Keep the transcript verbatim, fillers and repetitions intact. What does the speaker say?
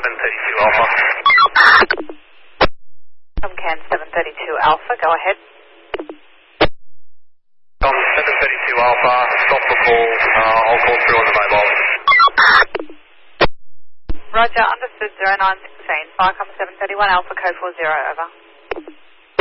seven thirty-two Alpha. Comcam seven thirty-two Alpha, go ahead. Com seven thirty-two Alpha, stop the call, uh, I'll call through on the mobile. Roger, understood zero nine sixteen, Viacom seven thirty-one Alpha, code four zero, over.